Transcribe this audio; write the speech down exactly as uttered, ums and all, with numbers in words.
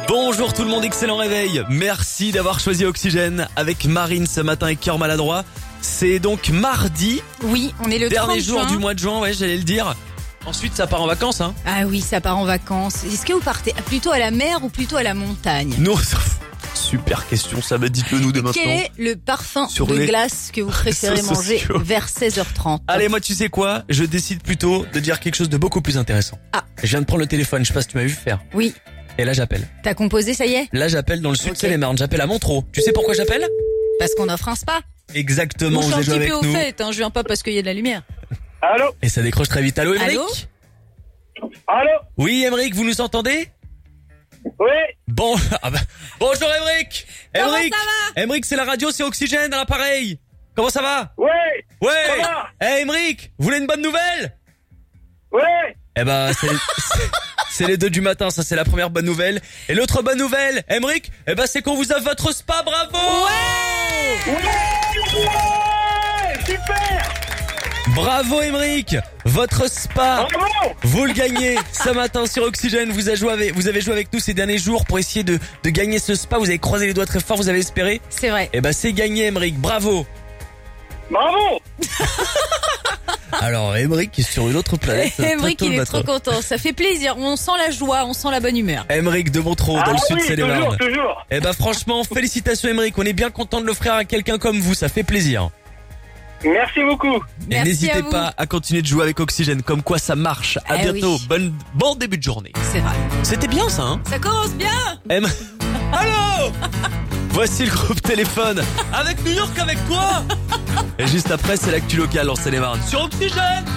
Bonjour tout le monde, excellent réveil. Merci d'avoir choisi Oxygène avec Marine ce matin et Cœur Maladroit. C'est donc mardi, Oui, on est le dernier trente jour juin. du mois de juin, ouais, j'allais le dire. Ensuite, ça part en vacances, hein. Ah oui, ça part en vacances. Est-ce que vous partez plutôt à la mer ou plutôt à la montagne? Non, super question, ça va, dites-le nous de maintenant. Quel est le parfum Sur de les glace que vous préférez réseaux manger sociaux. vers seize heures trente? Allez, moi, tu sais quoi? Je décide plutôt de dire quelque chose de beaucoup plus intéressant. Ah. Je viens de prendre le téléphone, je sais pas si tu m'as vu faire. Oui, Et là, j'appelle. t'as composé, ça y est? Là, j'appelle dans le sud Ok. de Seine-et-Marne. J'appelle à Montreux. Tu sais pourquoi j'appelle? Parce qu'on offre un spa. Exactement, Bon, je vous suis un avez joué petit avec peu au nous. fait, hein, je viens pas parce qu'il y a de la lumière. Allô? Et ça décroche très vite. Allô, Émeric? Allô Allô? Oui, Émeric, vous nous entendez? Oui? Bon, ah bah, bonjour Émeric. Comment Émeric, ça Émeric, c'est la radio, c'est Oxygène à l'appareil. Comment ça va? Oui? Ouais. Ça va? Eh Émeric, vous voulez une bonne nouvelle? Oui? Eh ben, c'est, c'est, c'est les deux du matin, ça c'est la première bonne nouvelle. Et l'autre bonne nouvelle, Émeric, eh ben c'est qu'on vous a votre spa, bravo. Ouais! Super! Bravo Émeric, votre spa. Bravo! Vous le gagnez ce matin sur Oxygène. Vous avez joué avec, vous avez joué avec nous ces derniers jours pour essayer de, de gagner ce spa. Vous avez croisé les doigts très fort, vous avez espéré. C'est vrai. Eh ben c'est gagné Émeric, bravo. Bravo! Alors Émeric est sur une autre planète. Émeric, Très tôt il le est matin. trop content. Ça fait plaisir. On sent la joie, on sent la bonne humeur. Émeric de Montreux dans Ah le sud oui, de Seine-et-Marne. toujours, toujours. Eh ben franchement, félicitations Émeric, on est bien content de l'offrir à quelqu'un comme vous, ça fait plaisir. Merci beaucoup. Et Merci n'hésitez à vous. pas à continuer de jouer avec Oxygène, comme quoi ça marche. À Eh bientôt, oui. bonne, bon début de journée. C'est vrai. C'était bien ça, hein? Ça commence bien. M... Allô. Voici le groupe Téléphone avec New York avec toi. Et juste après, c'est l'actu locale en Seine-et-Marne sur Oxygène.